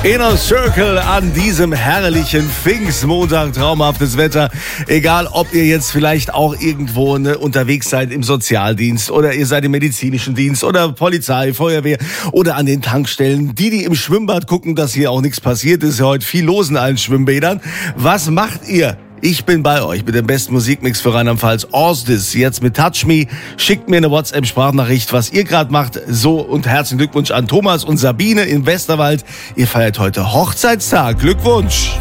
Inner Circle an diesem herrlichen Pfingstmontag, traumhaftes Wetter. Egal, ob ihr jetzt vielleicht auch irgendwo unterwegs seid im Sozialdienst oder ihr seid im medizinischen Dienst oder Polizei, Feuerwehr oder an den Tankstellen. Die im Schwimmbad gucken, dass hier auch nichts passiert ist. Ja heute viel los in allen Schwimmbädern. Was macht ihr? Ich bin bei euch mit dem besten Musikmix für Rheinland-Pfalz. Orsdis, jetzt mit Touch Me. Schickt mir eine WhatsApp-Sprachnachricht, was ihr gerade macht. So, und herzlichen Glückwunsch an Thomas und Sabine im Westerwald. Ihr feiert heute Hochzeitstag. Glückwunsch!